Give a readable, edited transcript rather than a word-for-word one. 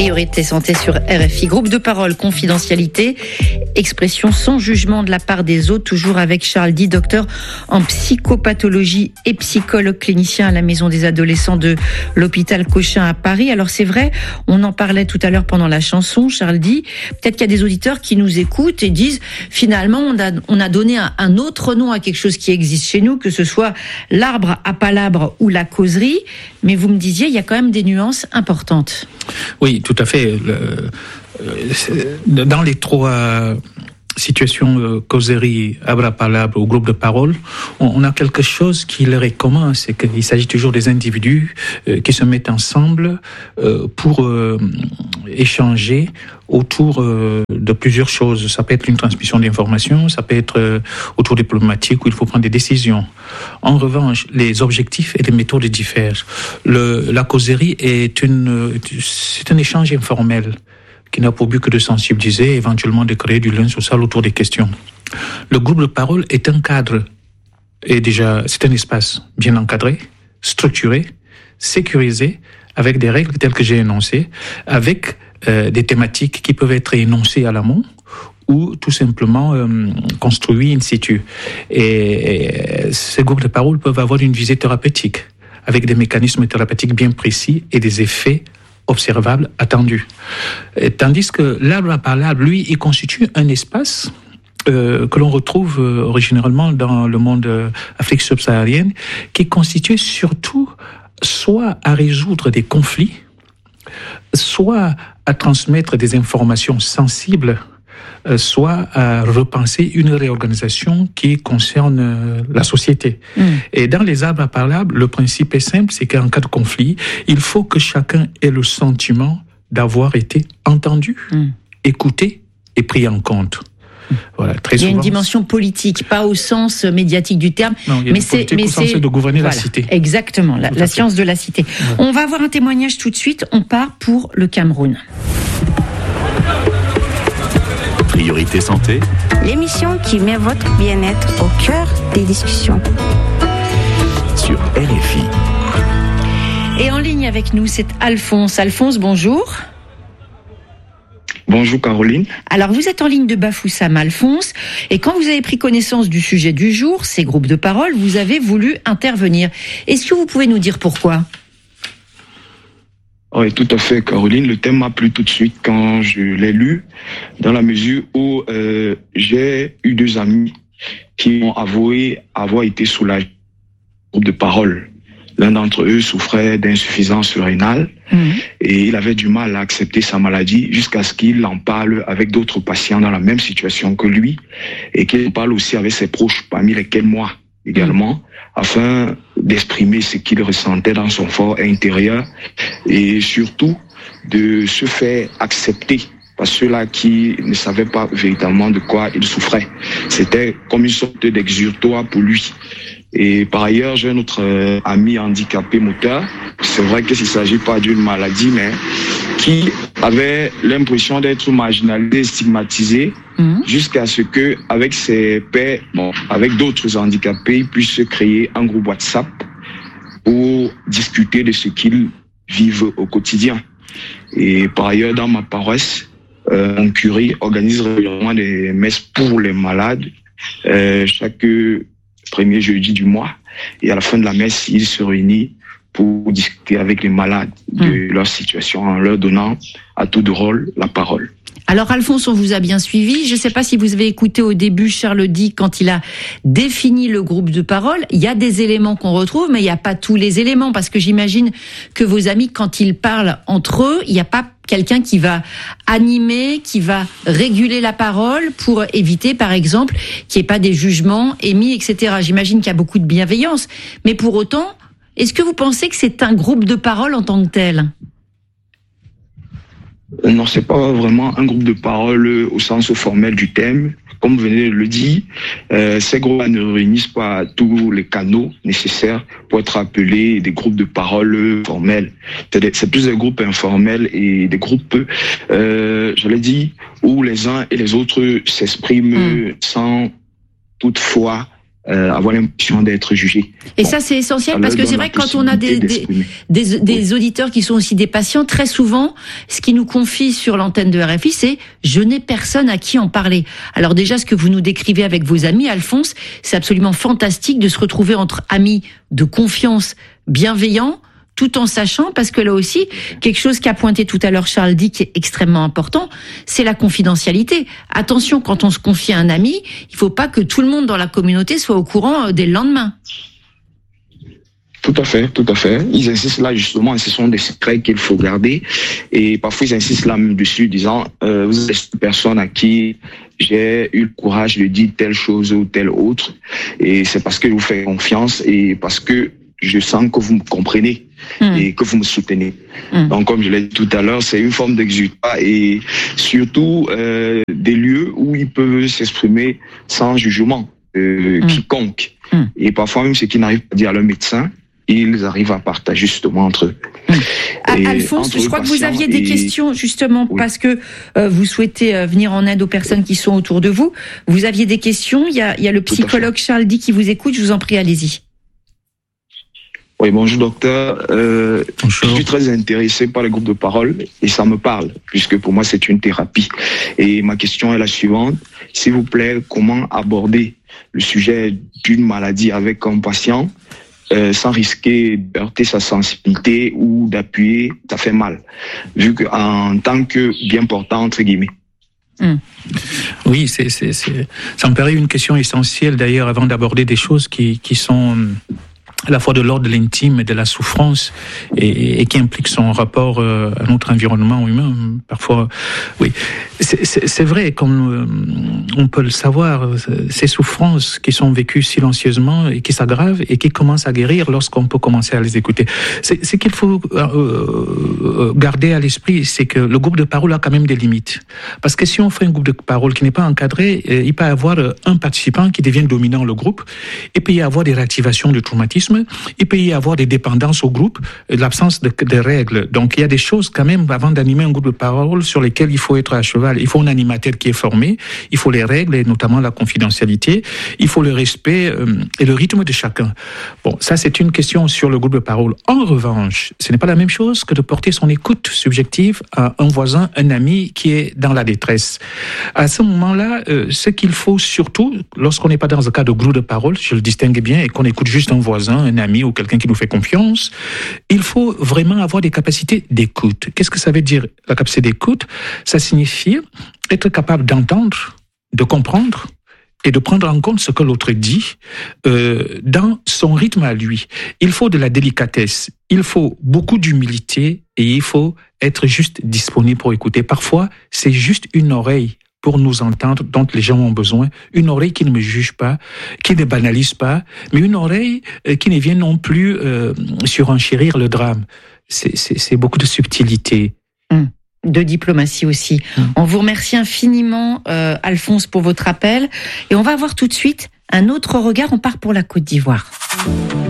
Priorité santé sur RFI. Groupe de parole, confidentialité, expression sans jugement de la part des autres. Toujours avec Charles Di, docteur en psychopathologie et psychologue clinicien à la Maison des adolescents de l'hôpital Cochin à Paris. Alors c'est vrai, on en parlait tout à l'heure pendant la chanson, Charles Di. Peut-être qu'il y a des auditeurs qui nous écoutent et disent finalement on a donné un autre nom à quelque chose qui existe chez nous, que ce soit l'arbre à palabres ou la causerie. Mais vous me disiez, il y a quand même des nuances importantes. Oui, tout à fait. Dans les trois situations causerie, arbre à palabres ou groupe de parole, on a quelque chose qui leur est commun, c'est qu'il s'agit toujours des individus qui se mettent ensemble pour échanger autour de plusieurs choses. Ça peut être une transmission d'informations, ça peut être autour des problématiques où il faut prendre des décisions. En revanche, les objectifs et les méthodes diffèrent. La causerie c'est un échange informel qui n'a pour but que de sensibiliser et éventuellement de créer du lien social autour des questions. Le groupe de parole est un cadre, et déjà c'est un espace bien encadré, structuré, sécurisé, avec des règles telles que j'ai énoncées, avec des thématiques qui peuvent être énoncées à l'amont ou tout simplement construits in situ. Et ces groupes de parole peuvent avoir une visée thérapeutique, avec des mécanismes thérapeutiques bien précis et des effets observables, attendus. Tandis que l'arbre à palabres, lui, il constitue un espace que l'on retrouve originalement dans le monde Afrique subsaharienne, qui est constitué surtout soit à résoudre des conflits, soit à transmettre des informations sensibles, soit à repenser une réorganisation qui concerne la société. Et dans les arbres à palabres, le principe est simple, c'est qu'en cas de conflit, il faut que chacun ait le sentiment d'avoir été entendu, écouté et pris en compte. Voilà, très souvent, il y a une dimension politique, pas au sens médiatique du terme, non, il y a au sens de gouverner la cité. Exactement, la science de la cité. On va avoir un témoignage tout de suite, on part pour le Cameroun. Priorité santé, l'émission qui met votre bien-être au cœur des discussions. Sur RFI. Et en ligne avec nous, c'est Alphonse. Alphonse, bonjour. Bonjour Caroline. Alors vous êtes en ligne de Bafoussam, Alphonse, et quand vous avez pris connaissance du sujet du jour, ces groupes de parole, vous avez voulu intervenir. Est-ce que vous pouvez nous dire pourquoi ? Oui, tout à fait, Caroline. Le thème m'a plu tout de suite quand je l'ai lu, dans la mesure où j'ai eu 2 amis qui m'ont avoué avoir été soulagés du groupe de parole. L'un d'entre eux souffrait d'insuffisance rénale et il avait du mal à accepter sa maladie jusqu'à ce qu'il en parle avec d'autres patients dans la même situation que lui et qu'il en parle aussi avec ses proches, parmi lesquels moi également, afin d'exprimer ce qu'il ressentait dans son fort intérieur et surtout de se faire accepter par ceux-là qui ne savaient pas véritablement de quoi il souffrait. C'était comme une sorte d'exutoire pour lui. Et par ailleurs, j'ai un autre ami handicapé moteur. C'est vrai qu'il ne s'agit pas d'une maladie, mais qui avait l'impression d'être marginalisé, stigmatisé, jusqu'à ce que, avec ses pairs, avec d'autres handicapés, ils puissent créer un groupe WhatsApp pour discuter de ce qu'ils vivent au quotidien. Et par ailleurs, dans ma paroisse, mon curé organise régulièrement des messes pour les malades, chaque premier jeudi du mois. Et à la fin de la messe, il se réunit pour discuter avec les malades de leur situation en leur donnant à tour de rôle la parole. Alors Alphonse, on vous a bien suivi. Je ne sais pas si vous avez écouté au début Charles Di quand il a défini le groupe de parole. Il y a des éléments qu'on retrouve, mais il n'y a pas tous les éléments, parce que j'imagine que vos amis, quand ils parlent entre eux, il n'y a pas quelqu'un qui va animer, qui va réguler la parole pour éviter, par exemple, qu'il n'y ait pas des jugements émis, etc. J'imagine qu'il y a beaucoup de bienveillance. Mais pour autant, est-ce que vous pensez que c'est un groupe de parole en tant que tel ? Non, c'est pas vraiment un groupe de parole au sens formel du terme. Comme vous venez de le dire, ces groupes ne réunissent pas tous les canaux nécessaires pour être appelés des groupes de parole formels. C'est plus des groupes informels et des groupes, je l'ai dit, où les uns et les autres s'expriment sans toutefois avoir l'impression d'être jugé. Et ça, c'est essentiel parce que c'est vrai que quand on a des auditeurs qui sont aussi des patients, très souvent, ce qu'ils nous confient sur l'antenne de RFI, c'est « je n'ai personne à qui en parler ». Alors déjà, ce que vous nous décrivez avec vos amis, Alphonse, c'est absolument fantastique de se retrouver entre amis de confiance, bienveillants, tout en sachant, parce que là aussi, quelque chose qu'a pointé tout à l'heure Charles dit qui est extrêmement important, c'est la confidentialité. Attention, quand on se confie à un ami, il faut pas que tout le monde dans la communauté soit au courant dès le lendemain. Tout à fait, tout à fait. Ils insistent là justement, et ce sont des secrets qu'il faut garder. Et parfois, ils insistent là même dessus, disant vous êtes une personne à qui j'ai eu le courage de dire telle chose ou telle autre. Et c'est parce que je vous fais confiance et parce que je sens que vous me comprenez et que vous me soutenez. Donc, comme je l'ai dit tout à l'heure, c'est une forme d'exutoire et surtout des lieux où ils peuvent s'exprimer sans jugement quiconque. Et parfois, même ceux qui n'arrivent pas à dire à leur médecin, ils arrivent à partager justement entre eux. Alphonse, je crois que vous aviez des questions justement parce que vous souhaitez venir en aide aux personnes qui sont autour de vous. Vous aviez des questions, il y a le psychologue Charles Di qui vous écoute, je vous en prie, allez-y. Oui, bonjour docteur. Je suis très intéressé par les groupes de parole et ça me parle, puisque pour moi c'est une thérapie. Et ma question est la suivante. S'il vous plaît, comment aborder le sujet d'une maladie avec un patient sans risquer d'heurter sa sensibilité ou d'appuyer, ça fait mal, vu qu'en tant que bien portant, entre guillemets. Oui, ça me paraît une question essentielle d'ailleurs avant d'aborder des choses qui sont à la fois de l'ordre de l'intime et de la souffrance et qui implique son rapport à notre environnement humain. Parfois, oui. C'est vrai, comme on peut le savoir, ces souffrances qui sont vécues silencieusement et qui s'aggravent et qui commencent à guérir lorsqu'on peut commencer à les écouter. Ce qu'il faut garder à l'esprit, c'est que le groupe de parole a quand même des limites. Parce que si on fait un groupe de parole qui n'est pas encadré, il peut y avoir un participant qui devient dominant le groupe, il peut y avoir des réactivations de traumatisme, il peut y avoir des dépendances au groupe, l'absence de règles. Donc il y a des choses quand même, avant d'animer un groupe de parole, sur lesquelles il faut être à cheval. Il faut un animateur qui est formé, il faut les règles, et notamment la confidentialité, il faut le respect et le rythme de chacun. Bon, ça c'est une question sur le groupe de parole. En revanche, ce n'est pas la même chose que de porter son écoute subjective à un voisin, un ami qui est dans la détresse. À ce moment-là, ce qu'il faut surtout, lorsqu'on n'est pas dans un cas de groupe de parole, je le distingue bien, et qu'on écoute juste un voisin, un ami ou quelqu'un qui nous fait confiance, il faut vraiment avoir des capacités d'écoute. Qu'est-ce que ça veut dire, la capacité d'écoute? Ça signifie être capable d'entendre, de comprendre et de prendre en compte ce que l'autre dit dans son rythme à lui. Il faut de la délicatesse, il faut beaucoup d'humilité et il faut être juste disponible pour écouter. Parfois, c'est juste une oreille pour nous entendre, dont les gens ont besoin, une oreille qui ne me juge pas, qui ne banalise pas, mais une oreille qui ne vient non plus surenchérir le drame. C'est beaucoup de subtilité. De diplomatie aussi. On vous remercie infiniment, Alphonse, pour votre appel. Et on va avoir tout de suite un autre regard. On part pour la Côte d'Ivoire.